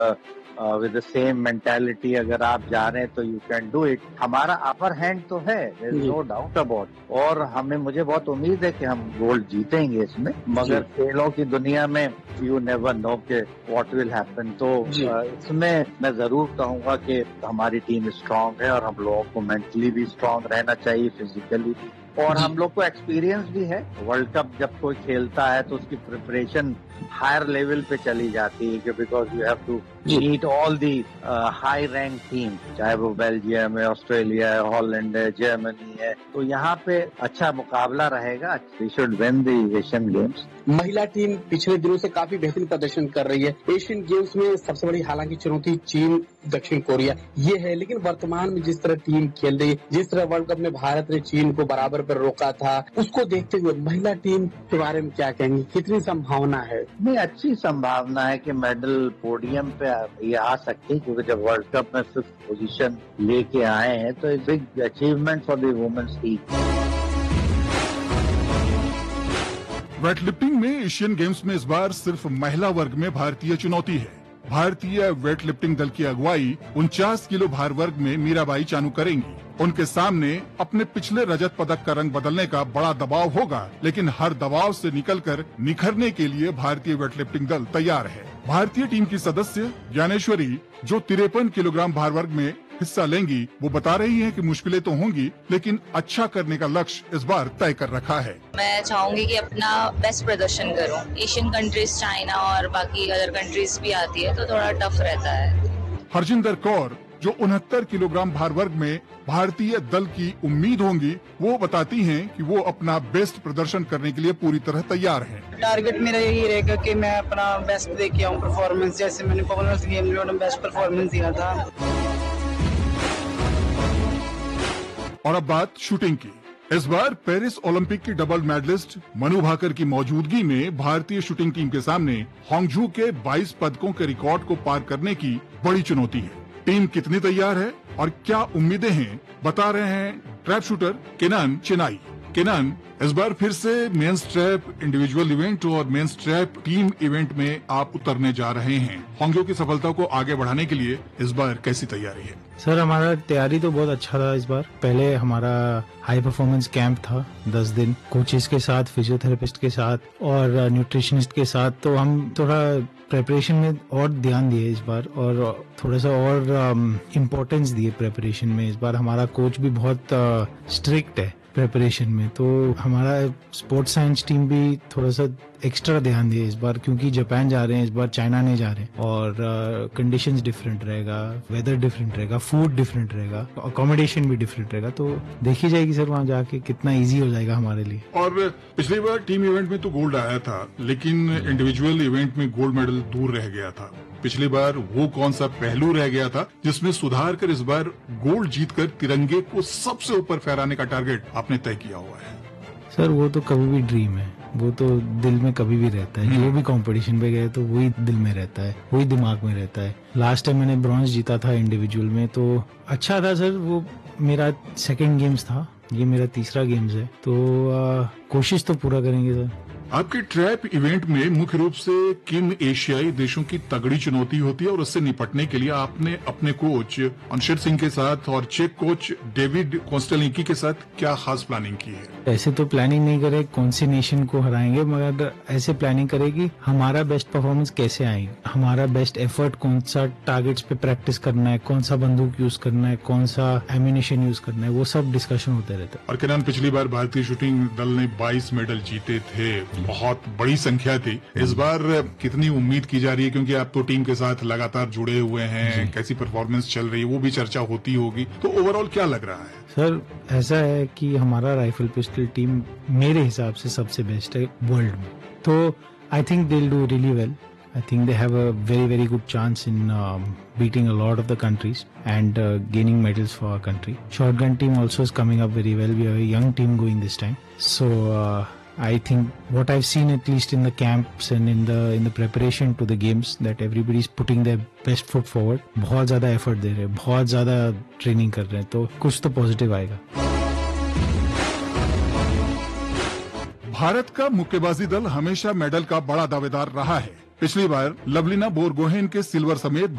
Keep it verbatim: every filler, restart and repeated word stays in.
With the same mentality अगर आप जा रहे हैं तो यू कैन डू इट। हमारा अपर हैंड तो है, there is no doubt about, और हमें मुझे बहुत उम्मीद है कि हम गोल्ड जीतेंगे इसमें, मगर खेलों की दुनिया में यू नेवर नो के व्हाट विल हैपन। तो इसमें मैं जरूर कहूंगा कि हमारी टीम स्ट्रांग है और हम लोगों को मेंटली भी स्ट्रांग रहना चाहिए, फिजिकली भी, और हम लोग को एक्सपीरियंस भी है। वर्ल्ड कप जब कोई खेलता है तो उसकी प्रिपरेशन हायर लेवल पे चली जाती है, कि because you have to meet all the high rank team, चाहे वो बेल्जियम है, ऑस्ट्रेलिया है, हॉलैंड है, जर्मनी है, तो यहाँ पे अच्छा मुकाबला रहेगा। We should win the Asian games. महिला टीम पिछले दिनों से काफी बेहतरीन प्रदर्शन कर रही है। एशियन गेम्स में सबसे बड़ी हालांकि चुनौती चीन, दक्षिण कोरिया ये है, लेकिन वर्तमान में जिस तरह टीम खेल रही है, जिस तरह वर्ल्ड कप में भारत ने चीन को बराबर पर रोका था, उसको देखते हुए महिला टीम के बारे में क्या कहेंगे, कितनी संभावना है? नहीं, अच्छी संभावना है कि मेडल पोडियम पे ये आ सकती है, क्योंकि जब वर्ल्ड कप में फिफ्थ पोजीशन लेके आए हैं तो it's big achievement for the women's team. Weightlifting में एशियन गेम्स में इस बार सिर्फ महिला वर्ग में भारतीय चुनौती है। भारतीय वेटलिफ्टिंग दल की अगुवाई उनचास किलो भार वर्ग में मीराबाई चानू करेंगी। उनके सामने अपने पिछले रजत पदक का रंग बदलने का बड़ा दबाव होगा, लेकिन हर दबाव से निकलकर निखरने के लिए भारतीय वेटलिफ्टिंग दल तैयार है। भारतीय टीम की सदस्य ज्ञानेश्वरी, जो तिरपन किलोग्राम भार वर्ग में हिस्सा लेंगी, वो बता रही हैं कि मुश्किलें तो होंगी, लेकिन अच्छा करने का लक्ष्य इस बार तय कर रखा है। मैं चाहूंगी कि अपना बेस्ट प्रदर्शन करूं। एशियन कंट्रीज, चाइना और बाकी अदर कंट्रीज भी आती है तो थोड़ा टफ रहता है। हरजिंदर कौर, जो उनहत्तर किलोग्राम भार वर्ग में भारतीय दल की उम्मीद होंगी, वो बताती हैं कि वो अपना बेस्ट प्रदर्शन करने के लिए पूरी तरह तैयार हैं। टारगेट मेरा यही रहेगा कि मैं अपना बेस्ट दे के आऊं परफॉर्मेंस, जैसे मैंने कॉमनवेल्थ गेम में अपना बेस्ट परफॉर्मेंस दिया था। और अब बात शूटिंग की। इस बार पेरिस ओलंपिक की डबल मेडलिस्ट मनु भाकर की मौजूदगी में भारतीय शूटिंग टीम के सामने हांगझू के बाईस पदकों के रिकॉर्ड को पार करने की बड़ी चुनौती है। टीम कितनी तैयार है और क्या उम्मीदें हैं, बता रहे हैं ट्रैप शूटर केनान चेनाई। केनान, इस बार फिर से मेंस ट्रैप इंडिविजुअल इवेंट और मेंस ट्रैप टीम इवेंट में आप उतरने जा रहे हैं। हांगझू की सफलता को आगे बढ़ाने के लिए इस बार कैसी तैयारी है? सर, हमारा तैयारी तो बहुत अच्छा था इस बार। पहले हमारा हाई परफॉर्मेंस कैंप था दस दिन, कोचेस के साथ, फिजियोथेरेपिस्ट के साथ और न्यूट्रिशनिस्ट के साथ, तो हम थोड़ा प्रेपरेशन में और ध्यान दिए इस बार और थोड़ा सा और इम्पोर्टेंस दिए प्रेपरेशन में। इस बार हमारा कोच भी बहुत स्ट्रिक्ट है प्रेपरेशन में, तो हमारा स्पोर्ट्स साइंस टीम भी थोड़ा सा एक्स्ट्रा ध्यान दिए इस बार, क्योंकि जापान जा रहे हैं इस बार, चाइना नहीं जा रहे हैं, और कंडीशंस डिफरेंट रहेगा, वेदर डिफरेंट रहेगा, फूड डिफरेंट रहेगा, अकोमोडेशन भी डिफरेंट रहेगा, तो देखी जाएगी सर वहाँ जाके कितना इजी हो जाएगा हमारे लिए। और पिछली बार टीम इवेंट में तो गोल्ड आया था, लेकिन इंडिविजुअल इवेंट में गोल्ड मेडल दूर रह गया था। पिछली बार वो कौन सा पहलू रह गया था जिसमें सुधार कर इस बार गोल्ड जीतकर तिरंगे को सबसे ऊपर फहराने का टारगेट आपने तय किया हुआ है? सर, वो तो कभी भी ड्रीम है, वो तो दिल में कभी भी रहता है। जो भी कंपटीशन पे गए तो वही दिल में रहता है, वही दिमाग में रहता है। लास्ट टाइम मैंने ब्रॉन्ज जीता था इंडिविजुअल में, तो अच्छा था सर। वो मेरा सेकंड गेम्स था, ये मेरा तीसरा गेम्स है, तो आ, कोशिश तो पूरा करेंगे सर। आपके ट्रैप इवेंट में मुख्य रूप से किन एशियाई देशों की तगड़ी चुनौती होती है और उससे निपटने के लिए आपने अपने कोच अंशर सिंह के साथ और चेक कोच डेविड कोस्टेल्निकी के साथ क्या खास प्लानिंग की है? ऐसे तो प्लानिंग नहीं करे कौन सी नेशन को हराएंगे, मगर ऐसे प्लानिंग करेगी हमारा बेस्ट परफॉर्मेंस कैसे आएगा, हमारा बेस्ट एफर्ट कौन सा टारगेट्स पे प्रैक्टिस करना है, कौन सा बंदूक यूज करना है, कौन सा एम्यूनिशन यूज करना है, वो सब डिस्कशन होते रहते हैं। और किरण, पिछली बार भारतीय शूटिंग दल ने बाईस मेडल जीते थे, बहुत बड़ी संख्या थी। इस बार कितनी उम्मीद की जा रही है, क्योंकि आप तो टीम के साथ लगातार जुड़े हुए हैं, कैसी परफॉर्मेंस चल रही है वो भी चर्चा होती होगी, तो ओवरऑल क्या लग रहा है? सर, ऐसा है कि हमारा राइफल पिस्टल टीम मेरे हिसाब से सबसे बेस्ट है वर्ल्ड में, तो I think they will do really well. I think they have a very very good chance in um, beating a lot of the countries and uh, gaining medals for our country. Shotgun team also is coming up very well. We have a young team going this time. So uh, I think what I've seen at least in the camps and in the in the preparation to the games that everybody is putting their best foot forward. बहुत ज़्यादा effort दे रहे हैं, बहुत ज़्यादा training कर रहे हैं, तो कुछ तो positive आएगा। भारत का मुक्केबाजी दल हमेशा मेडल का बड़ा दावेदार रहा है। पिछली बार लवलीना बोरगोहेन के सिल्वर समेत